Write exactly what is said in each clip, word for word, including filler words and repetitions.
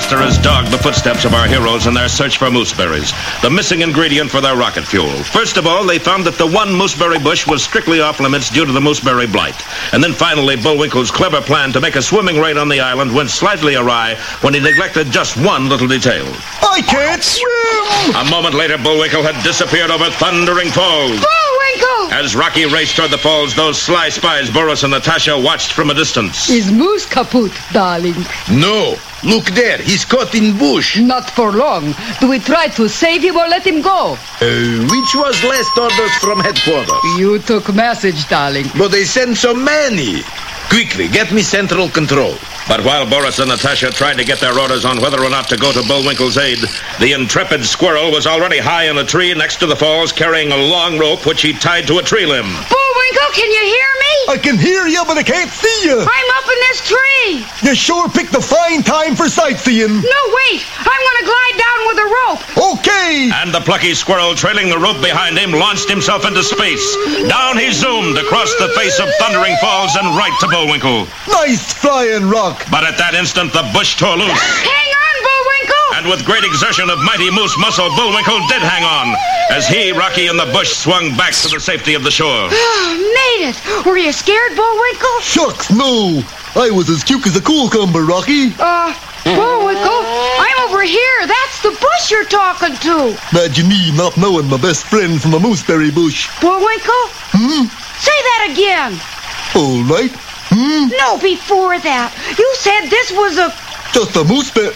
disaster has dogged the footsteps of our heroes in their search for mooseberries, the missing ingredient for their rocket fuel. First of all, they found that the one mooseberry bush was strictly off limits due to the mooseberry blight. And then finally, Bullwinkle's clever plan to make a swimming raid on the island went slightly awry when he neglected just one little detail. I can't swim! A moment later, Bullwinkle had disappeared over Thundering Falls. Bullwinkle! As Rocky raced toward the falls, those sly spies, Boris and Natasha, watched from a distance. Is Moose kaput, darling? No. Look there. He's caught in bush. Not for long. Do we try to save him or let him go? Uh, which was last orders from headquarters? You took message, darling. But they sent so many. Quickly, get me central control. But while Boris and Natasha tried to get their orders on whether or not to go to Bullwinkle's aid, the intrepid squirrel was already high in a tree next to the falls, carrying a long rope which he tied to a tree limb. Bullwinkle, can you hear me? I can hear you, but I can't see you. I'm up in this tree. You sure picked a fine time for sightseeing. No, wait. I'm going to glide down with a rope. Okay. And the plucky squirrel, trailing the rope behind him, launched himself into space. Down he zoomed across the face of Thundering Falls and right to Bullwinkle. Nice flying, Rock. But at that instant, the bush tore loose. Hang on, Bullwinkle. And with great exertion of mighty moose muscle, Bullwinkle did hang on, as he, Rocky, and the bush swung back to the safety of the shore. Made it. Were you scared, Bullwinkle? Shucks, no. I was as cute as a cucumber, Rocky. Uh, Bullwinkle, I'm over here. That's the bush you're talking to. Imagine me not knowing my best friend from a mooseberry bush. Bullwinkle? Hmm? Say that again. All right. Hmm? No, before that. You said this was a... Just a mooseberry.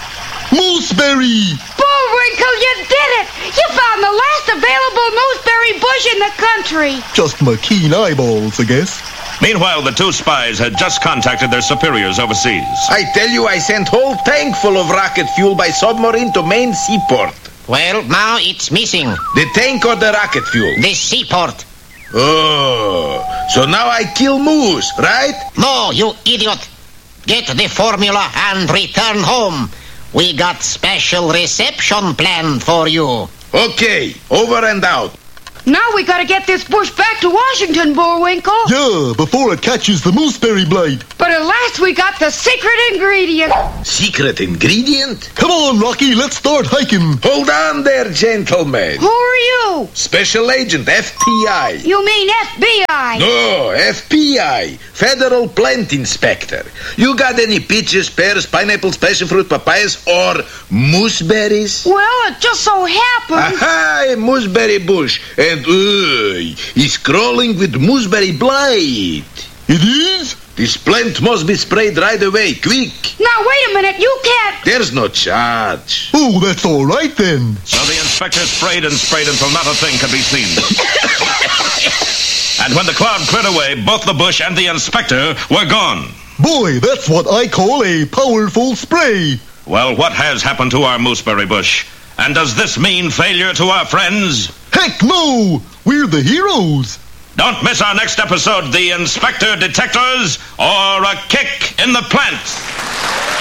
Mooseberry! Bullwinkle, you did it! You found the last available mooseberry bush in the country. Just my keen eyeballs, I guess. Meanwhile, the two spies had just contacted their superiors overseas. I tell you, I sent whole tank full of rocket fuel by submarine to main seaport. Well, now it's missing. The tank or the rocket fuel? The seaport. Oh, so now I kill moose, right? No, you idiot. Get the formula and return home. We got special reception planned for you. Okay, over and out. Now we gotta get this bush back to Washington, Bullwinkle. Yeah, before it catches the mooseberry blight. But at last we got the secret ingredient. Secret ingredient? Come on, Rocky, let's start hiking. Hold on there, gentlemen. Who are you? Special Agent, F P I. You mean F B I? No, F P I. Federal Plant Inspector. You got any peaches, pears, pineapples, passion fruit, papayas, or mooseberries? Well, it just so happened. Aha, a mooseberry bush. And, uh, he's crawling with mooseberry blight. It is? This plant must be sprayed right away, quick. Now, wait a minute, you can't... There's no charge. Oh, that's all right then. So the inspector sprayed and sprayed until not a thing could be seen. And when the cloud cleared away, both the bush and the inspector were gone. Boy, that's what I call a powerful spray. Well, what has happened to our mooseberry bush? And does this mean failure to our friends? Heck no! We're the heroes. Don't miss our next episode, The Inspector Detectors, or A Kick in the Plant.